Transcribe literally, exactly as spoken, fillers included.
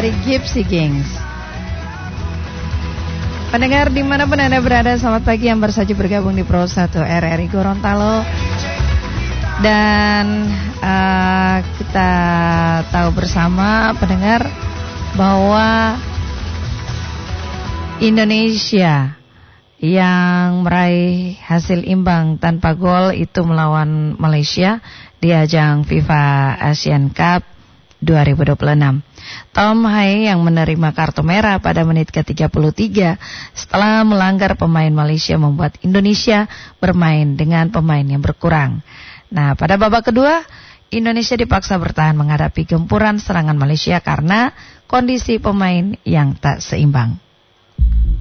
dari Gypsy Kings. Pendengar dimanapun Anda berada, selamat pagi yang bersaji bergabung di Pro satu R R I Gorontalo. Dan uh, kita tahu bersama pendengar bahwa Indonesia yang meraih hasil imbang tanpa gol itu melawan Malaysia di ajang FIFA Asian Cup dua ribu dua puluh enam. Tom Hae yang menerima kartu merah pada menit ke tiga puluh tiga setelah melanggar pemain Malaysia membuat Indonesia bermain dengan pemain yang berkurang. Nah, pada babak kedua Indonesia dipaksa bertahan menghadapi gempuran serangan Malaysia karena kondisi pemain yang tak seimbang.